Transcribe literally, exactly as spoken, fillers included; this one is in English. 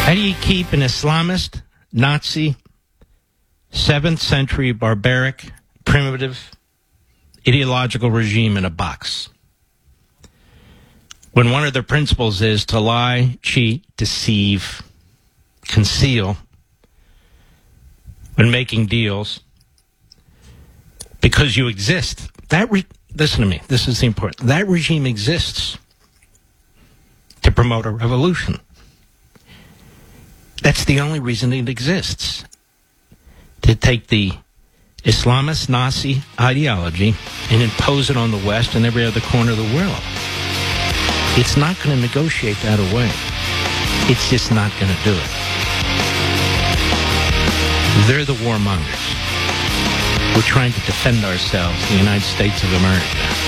How do you keep an Islamist, Nazi, seventh century barbaric, primitive, ideological regime in a box? When one of their principles is to lie, cheat, deceive, conceal when making deals because you exist. That re- listen to me, this is the important. That regime exists to promote a revolution. That's the only reason it exists. To take the Islamist Nazi ideology and impose it on the West and every other corner of the world. It's not going to negotiate that away. It's just not going to do it. They're the warmongers. We're trying to defend ourselves, the United States of America.